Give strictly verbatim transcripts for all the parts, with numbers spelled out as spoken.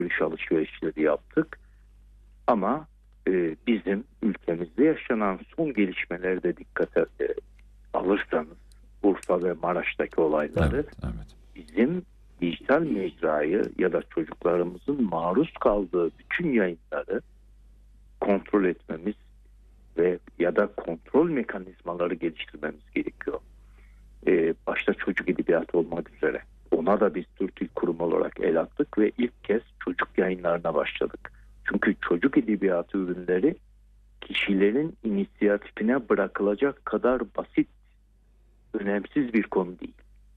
görüş alışverişleri yaptık. Ama e, bizim ülkemizde yaşanan son gelişmelerde dikkate e, alırsanız Urfa ve Maraş'taki olayları, Evet, evet. bizim dijital mecrayı ya da çocuklarımızın maruz kaldığı bütün yayınları kontrol etmemiz ve ya da kontrol mekanizmaları geliştirmemiz gerekiyor. Ee, başta çocuk edebiyatı olmak üzere. Ona da biz Türk Dil Kurumu olarak el attık ve ilk kez çocuk yayınlarına başladık. Çünkü çocuk edebiyatı ürünleri kişilerin inisiyatifine bırakılacak kadar basit, önemsiz bir konu değil.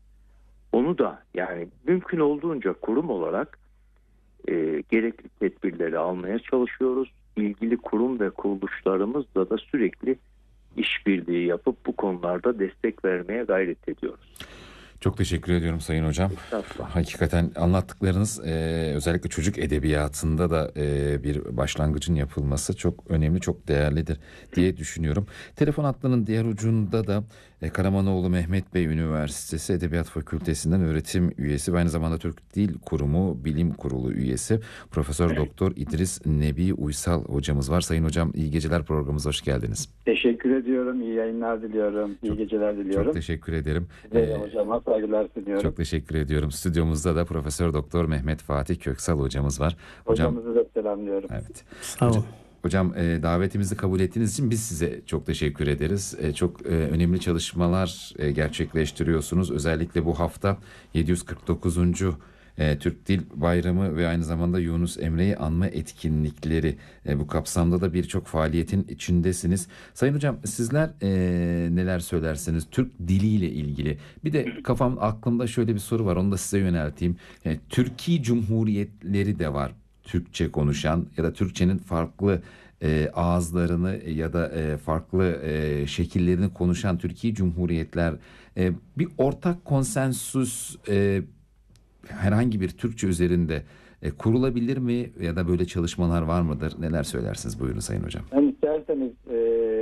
Onu da yani mümkün olduğunca kurum olarak e, gerekli tedbirleri almaya çalışıyoruz. İlgili kurum ve kuruluşlarımızla da sürekli işbirliği yapıp bu konularda destek vermeye gayret ediyoruz. Çok teşekkür ediyorum Sayın Hocam. Hakikaten anlattıklarınız e, özellikle çocuk edebiyatında da e, bir başlangıcın yapılması çok önemli, çok değerlidir diye düşünüyorum. Telefon hattının diğer ucunda da e, Karamanoğlu Mehmet Bey Üniversitesi Edebiyat Fakültesinden öğretim üyesi ve aynı zamanda Türk Dil Kurumu Bilim Kurulu üyesi Profesör Doktor İdris Nebi Uysal hocamız var. Sayın Hocam, iyi geceler, programımıza hoş geldiniz. Teşekkür ediyorum. İyi yayınlar diliyorum. İyi çok, geceler diliyorum. Çok teşekkür ederim. Size de hocama saygılar sunuyorum. Çok teşekkür ediyorum. Stüdyomuzda da Profesör Doktor Mehmet Fatih Köksal hocamız var. Hocam, hocamızı da selamlıyorum. Evet. Sağ olun. Hocam, e, davetimizi kabul ettiğiniz için biz size çok teşekkür ederiz. E, çok e, önemli çalışmalar e, gerçekleştiriyorsunuz. Özellikle bu hafta yedi yüz kırk dokuzuncu E, Türk Dil Bayramı ve aynı zamanda Yunus Emre'yi anma etkinlikleri, e, bu kapsamda da birçok faaliyetin içindesiniz. Sayın Hocam, sizler e, neler söylersiniz Türk diliyle ilgili? Bir de kafam aklımda şöyle bir soru var, onu da size yönelteyim. E, Türkiye Cumhuriyetleri de var, Türkçe konuşan ya da Türkçenin farklı e, ağızlarını ya da e, farklı e, şekillerini konuşan Türkiye Cumhuriyetler, e, bir ortak konsensüs e, herhangi bir Türkçe üzerinde e, kurulabilir mi ya da böyle çalışmalar var mıdır? Neler söylersiniz? Buyurun Sayın Hocam. Yani isterseniz e,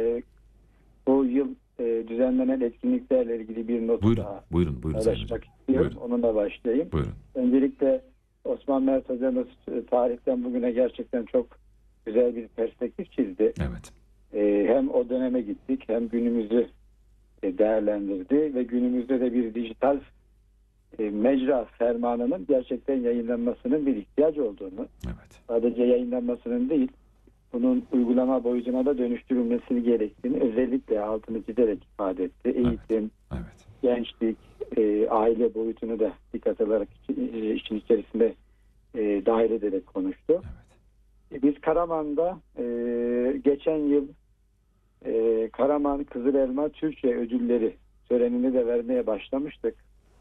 bu yıl e, düzenlenen etkinliklerle ilgili bir not buyurun, daha buyurun, buyurun Sayın Hocam. istiyorum. Buyurun. Onunla başlayayım. Buyurun. Öncelikle Osman Mert hocamız e, tarihten bugüne gerçekten çok güzel bir perspektif çizdi. Evet. E, hem o döneme gittik hem günümüzü e, değerlendirdi ve günümüzde de bir dijital E, mecra fermanının gerçekten yayınlanmasının bir ihtiyaç olduğunu, evet. sadece yayınlanmasının değil, bunun uygulama boyutuna da dönüştürülmesi gerektiğini özellikle altını çizerek ifade etti. Eğitim, evet. Evet. gençlik, e, aile boyutunu da dikkat alarak e, işin içerisinde e, dahil ederek konuştu. Evet. E, biz Karaman'da e, geçen yıl e, Karaman Kızılelma Türkçe ödülleri törenini de vermeye başlamıştık.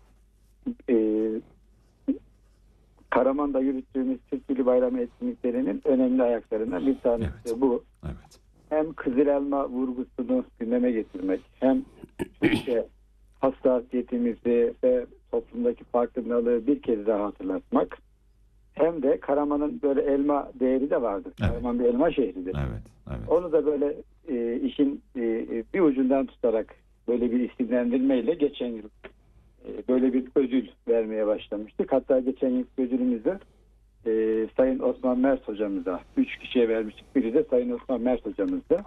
Ee, Karaman'da yürüttüğümüz Türk Dili Bayramı etkinliklerinin önemli ayaklarından bir tanesi evet. bu. Evet. Hem Kızılelma vurgusunu gündeme getirmek, hem Türkçe hassasiyetimizi ve toplumdaki farkındalığı bir kez daha hatırlatmak, hem de Karaman'ın böyle elma değeri de vardır. Evet. Karaman bir elma şehridir. Evet. Evet. Onu da böyle e, işin e, bir ucundan tutarak böyle bir isimlendirmeyle geçen yıl böyle bir ödül vermeye başlamıştık. Hatta geçen yıl ödülümüzü e, Sayın Osman Mert hocamıza üç kişiye vermiştik. Biri de Sayın Osman Mert hocamızda.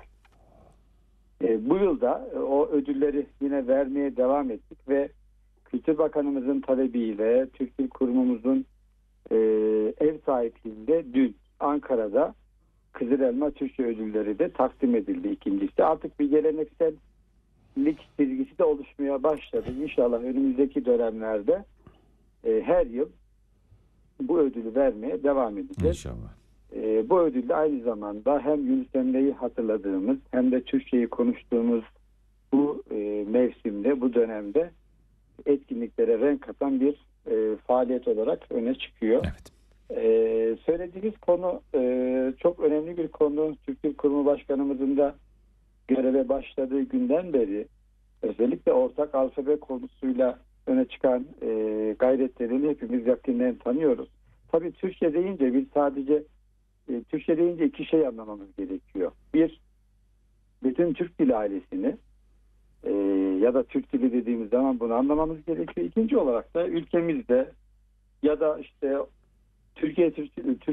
E, bu yılda e, o ödülleri yine vermeye devam ettik ve Kültür Bakanımızın talebiyle Türk Dil Kurumumuzun e, ev sahipliğinde dün Ankara'da Kızılelma Türkçe ödülleri de takdim edildi ikincisi. Artık bir geleneksel lig çizgisi de oluşmaya başladı. İnşallah önümüzdeki dönemlerde e, her yıl bu ödülü vermeye devam edeceğiz. İnşallah. E, bu ödül de aynı zamanda hem Yunus Emre'yi hatırladığımız hem de Türkçeyi konuştuğumuz bu e, mevsimde, bu dönemde etkinliklere renk katan bir e, faaliyet olarak öne çıkıyor. Evet. E, söylediğiniz konu e, çok önemli bir konu. Türk Dil Kurumu Başkanımızın da göreve başladığı günden beri özellikle ortak alfabe konusuyla öne çıkan e, gayretlerini hepimiz yakından tanıyoruz. Tabii Türkçe deyince biz sadece e, Türkçe deyince iki şey anlamamız gerekiyor. Bir, bütün Türk dili ailesini e, ya da Türk dili dediğimiz zaman bunu anlamamız gerekiyor. İkinci olarak da ülkemizde ya da işte Türkiye Türk